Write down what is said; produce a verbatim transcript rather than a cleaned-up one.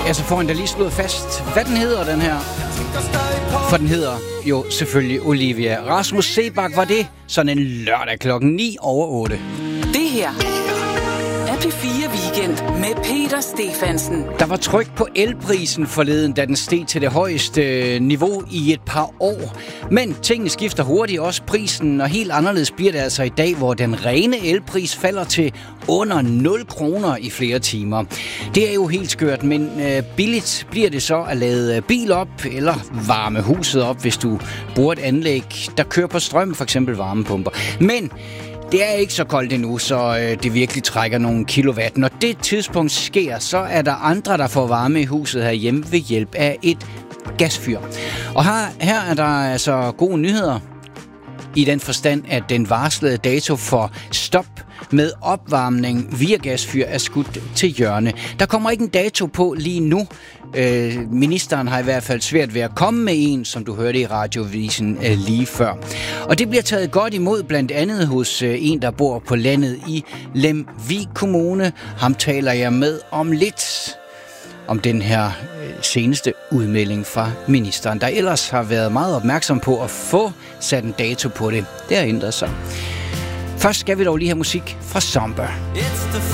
Ja, så får han da lige slået fast, hvad den hedder, den her. For den hedder jo selvfølgelig Olivia. Rasmus Seebach var det, sådan en lørdag klokken ni over otte. Det her er P fire Weekend med Peter Stefansen. Der var tryk på elprisen forleden, da den steg til det højeste niveau i et par år. Men tingene skifter hurtigt, også prisen, og helt anderledes bliver det altså i dag, hvor den rene elpris falder til under nul kroner i flere timer. Det er jo helt skørt, men øh, billigt bliver det så at lade bil op eller varme huset op, hvis du bruger et anlæg, der kører på strøm, for eksempel varmepumper. Men det er ikke så koldt endnu, så øh, det virkelig trækker nogle kilowatt. Når det tidspunkt sker, så er der andre, der får varme i huset herhjemme ved hjælp af et gasfyr. Og her, her er der altså gode nyheder i den forstand, at den varslede dato for stop med opvarmning via gasfyr er skudt til hjørne. Der kommer ikke en dato på lige nu. Øh, ministeren har i hvert fald svært ved at komme med en, som du hørte i radiovisen øh, lige før. Og det bliver taget godt imod, blandt andet hos øh, en, der bor på landet i Lemvig Kommune. Ham taler jeg med om lidt om den her øh, seneste udmelding fra ministeren, der ellers har været meget opmærksom på at få sat en dato på det. Det har ændret sig. Først skal vi dog lige have musik fra Zomba.